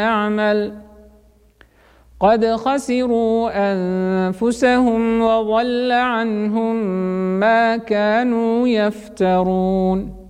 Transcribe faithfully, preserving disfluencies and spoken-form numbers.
يعمل قد خسروا أنفسهم وضل عنهم ما كانوا يفترون